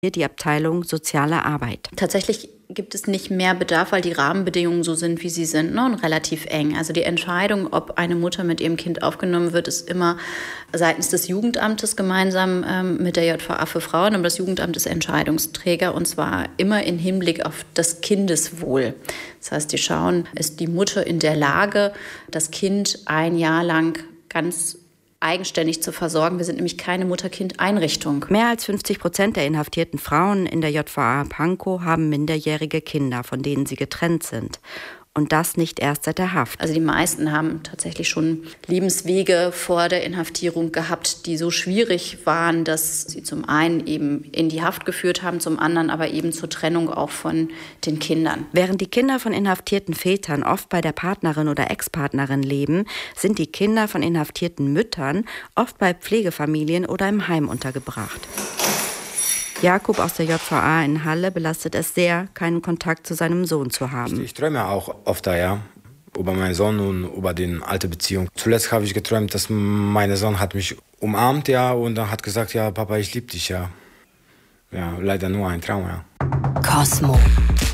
die Abteilung Soziale Arbeit. Tatsächlich gibt es nicht mehr Bedarf, weil die Rahmenbedingungen so sind, wie sie sind, ne, und relativ eng. Also die Entscheidung, ob eine Mutter mit ihrem Kind aufgenommen wird, ist immer seitens des Jugendamtes gemeinsam mit der JVA für Frauen. Aber das Jugendamt ist Entscheidungsträger und zwar immer im Hinblick auf das Kindeswohl. Das heißt, die schauen, ist die Mutter in der Lage, das Kind ein Jahr lang ganz eigenständig zu versorgen. Wir sind nämlich keine Mutter-Kind-Einrichtung. Mehr als 50% der inhaftierten Frauen in der JVA Pankow haben minderjährige Kinder, von denen sie getrennt sind. Und das nicht erst seit der Haft. Also die meisten haben tatsächlich schon Lebenswege vor der Inhaftierung gehabt, die so schwierig waren, dass sie zum einen eben in die Haft geführt haben, zum anderen aber eben zur Trennung auch von den Kindern. Während die Kinder von inhaftierten Vätern oft bei der Partnerin oder Ex-Partnerin leben, sind die Kinder von inhaftierten Müttern oft bei Pflegefamilien oder im Heim untergebracht. Jakob aus der JVA in Halle belastet es sehr, keinen Kontakt zu seinem Sohn zu haben. Ich träume auch oft über meinen Sohn und über die alte Beziehung. Zuletzt habe ich geträumt, dass mein Sohn hat mich umarmt, und dann hat gesagt, Papa, ich liebe dich, Ja, leider nur ein Traum, Kosmo.